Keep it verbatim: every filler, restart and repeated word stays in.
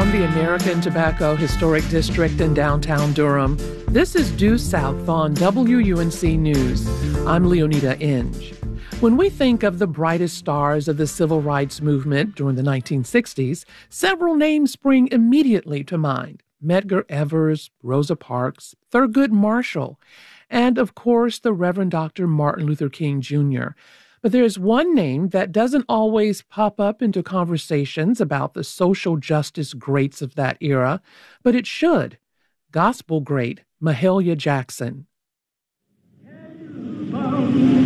from the American Tobacco Historic District in downtown Durham, this is Due South on W U N C News. I'm Leonida Inge. When we think of the brightest stars of the civil rights movement during the nineteen sixties, several names spring immediately to mind. Medgar Evers, Rosa Parks, Thurgood Marshall, and of course the Reverend Doctor Martin Luther King Junior But there's one name that doesn't always pop up into conversations about the social justice greats of that era, but it should. Gospel great Mahalia Jackson. Can you